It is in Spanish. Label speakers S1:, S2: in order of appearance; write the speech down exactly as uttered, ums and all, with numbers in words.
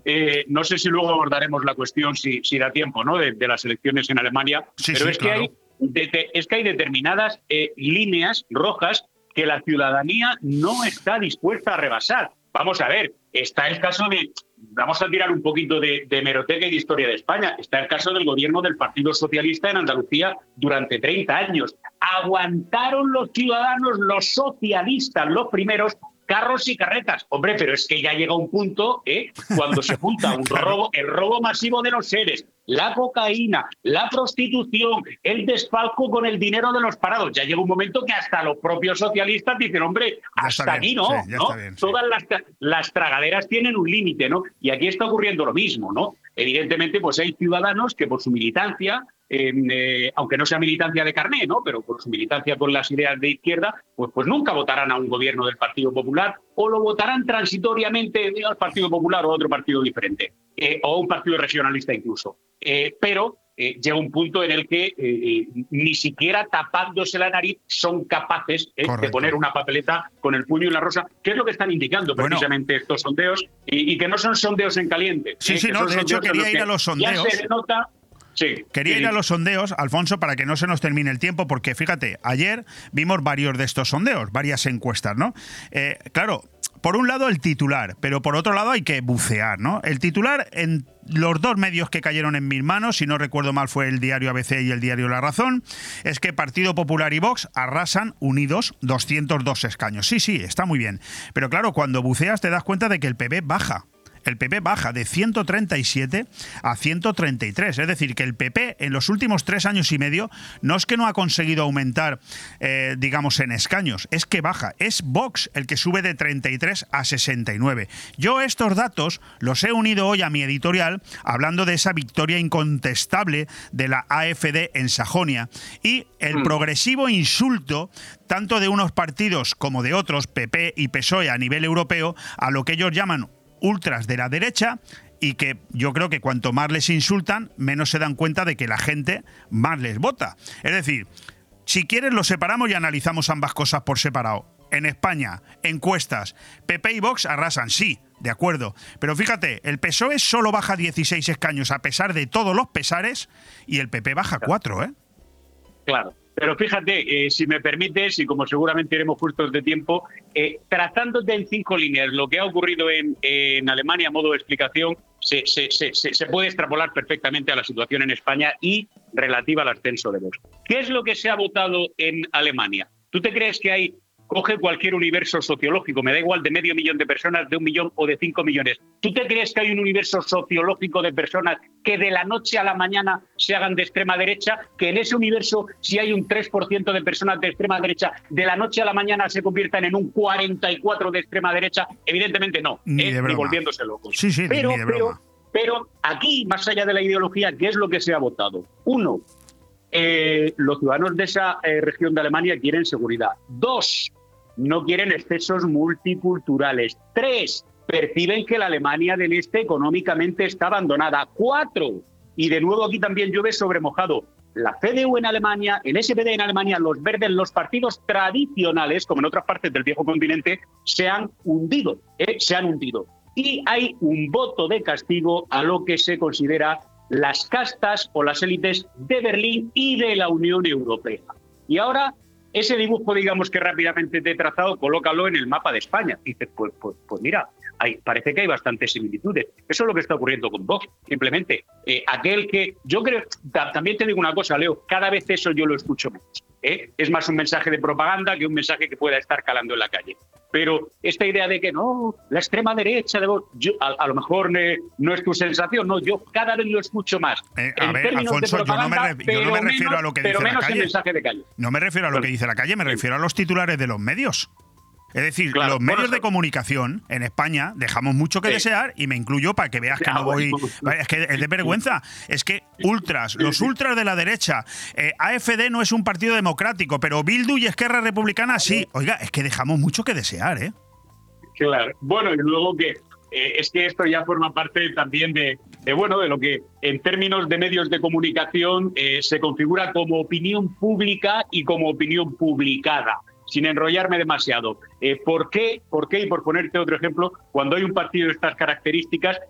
S1: eh, no sé si luego abordaremos la cuestión, si, si da tiempo, ¿no? de, de las elecciones en Alemania,
S2: sí,
S1: pero
S2: sí,
S1: es,
S2: claro.
S1: que hay, de, de, es que hay determinadas eh, líneas rojas que la ciudadanía no está dispuesta a rebasar. Vamos a ver, está el caso de... Vamos a tirar un poquito de, de hemeroteca y de historia de España. Está el caso del gobierno del Partido Socialista en Andalucía durante treinta años. Aguantaron los ciudadanos, los socialistas, los primeros, carros y carretas. Hombre, pero es que ya llega un punto, ¿eh? cuando se junta un
S2: Claro.
S1: robo, el robo masivo de los seres, la cocaína, la prostitución, el desfalco con el dinero de los parados. Ya llega un momento que hasta los propios socialistas dicen, hombre,
S2: Ya
S1: hasta
S2: está
S1: aquí
S2: bien,
S1: no,
S2: sí, ya
S1: ¿no?
S2: está bien, sí.
S1: Todas las, las tragaderas tienen un límite, ¿no? Y aquí está ocurriendo lo mismo, ¿no? Evidentemente, pues hay ciudadanos que por su militancia, eh, eh, aunque no sea militancia de carné, ¿no? Pero por su militancia con las ideas de izquierda, pues, pues nunca votarán a un gobierno del Partido Popular o lo votarán transitoriamente al Partido Popular o a otro partido diferente, eh, o a un partido regionalista incluso. Eh, pero eh, llega un punto en el que eh, eh, ni siquiera tapándose la nariz son capaces eh, de poner una papeleta con el puño y la rosa, que es lo que están indicando
S2: Bueno.
S1: precisamente estos sondeos, y, y que no son sondeos en caliente.
S2: Sí,
S1: eh,
S2: sí,
S1: que
S2: no,
S1: son
S2: de hecho
S1: sondeos en
S2: quería
S1: los
S2: ir
S1: que
S2: a los sondeos.
S1: Ya se nota. Sí,
S2: Quería
S1: sí.
S2: ir a los sondeos, Alfonso, para que no se nos termine el tiempo, porque fíjate, ayer vimos varios de estos sondeos, varias encuestas, ¿no? Eh, claro, por un lado el titular, pero por otro lado hay que bucear, ¿no? El titular en los dos medios que cayeron en mis manos, si no recuerdo mal fue el diario A B C y el diario La Razón, es que Partido Popular y Vox arrasan unidos doscientos dos escaños. Sí, sí, está muy bien. Pero claro, cuando buceas te das cuenta de que el P B baja. El P P baja de ciento treinta y siete a ciento treinta y tres. Es decir, que el P P en los últimos tres años y medio no es que no ha conseguido aumentar, eh, digamos, en escaños, es que baja. Es Vox el que sube de treinta y tres a sesenta y nueve. Yo estos datos los he unido hoy a mi editorial hablando de esa victoria incontestable de la A F D en Sajonia y el mm. progresivo insulto tanto de unos partidos como de otros, P P y P S O E a nivel europeo, a lo que ellos llaman ultras de la derecha, y que yo creo que cuanto más les insultan, menos se dan cuenta de que la gente más les vota. Es decir, si quieres lo separamos y analizamos ambas cosas por separado. En España, encuestas, P P y Vox arrasan, sí, de acuerdo. Pero fíjate, el P S O E solo baja dieciséis escaños a pesar de todos los pesares y el P P baja cuatro, ¿eh?
S1: Claro. Pero fíjate, eh, si me permites, y como seguramente iremos justos de tiempo, eh, tratándote en cinco líneas lo que ha ocurrido en, en Alemania a modo de explicación, se, se, se, se puede extrapolar perfectamente a la situación en España y relativa al ascenso de Vox. ¿Qué es lo que se ha votado en Alemania? ¿Tú te crees que hay... Coge cualquier universo sociológico, me da igual de medio millón de personas, de un millón o de cinco millones. ¿Tú te crees que hay un universo sociológico de personas que de la noche a la mañana se hagan de extrema derecha? Que en ese universo, si hay un tres por ciento de personas de extrema derecha, de la noche a la mañana se conviertan en un cuarenta y cuatro por ciento de extrema derecha. Evidentemente no,
S2: ni,
S1: ¿eh?
S2: de
S1: ni volviéndose locos.
S2: Sí, sí,
S1: pero,
S2: ni de broma.
S1: Pero, pero aquí, más allá de la ideología, ¿qué es lo que se ha votado? Uno, eh, los ciudadanos de esa eh, región de Alemania quieren seguridad. Dos, no quieren excesos multiculturales. Tres, perciben que la Alemania del Este económicamente está abandonada. Cuatro, y de nuevo aquí también llueve sobre mojado, la C D U en Alemania, el S P D en Alemania, los verdes, los partidos tradicionales, como en otras partes del viejo continente, se han hundido, ¿eh? se han hundido. Y hay un voto de castigo a lo que se considera las castas o las élites de Berlín y de la Unión Europea. Y ahora, ese dibujo, digamos, que rápidamente te he trazado, colócalo en el mapa de España. Y dices, pues, pues, pues mira, hay, parece que hay bastantes similitudes. Eso es lo que está ocurriendo con Vox, simplemente. Eh, aquel que, yo creo, también te digo una cosa, Leo, cada vez eso yo lo escucho menos. ¿eh? Es más un mensaje de propaganda que un mensaje que pueda estar calando en la calle. Pero esta idea de que no, la extrema derecha, de Vox, yo, a, a lo mejor eh, no es tu sensación, no, yo cada vez lo escucho más.
S2: Eh, a ver, Alfonso, yo no me, re, yo no me refiero
S1: menos,
S2: a lo que dice la calle.
S1: Mensaje de calle.
S2: No me refiero a lo que dice la calle, me refiero a los titulares de los medios. Es decir,
S1: claro,
S2: los medios
S1: bueno,
S2: de comunicación en España dejamos mucho que sí. desear, y me incluyo para que veas que no voy... Es que es de vergüenza. Es que ultras, los ultras de la derecha, eh, A F D no es un partido democrático, pero Bildu y Esquerra Republicana sí. Oiga, es que dejamos mucho que desear, ¿eh?
S1: Claro. Bueno, y luego que eh, es que esto ya forma parte también de, de, bueno, de lo que en términos de medios de comunicación eh, se configura como opinión pública y como opinión publicada. Sin enrollarme demasiado. Eh, ¿Por qué? ¿Por qué? Y por ponerte otro ejemplo, cuando hay un partido de estas características,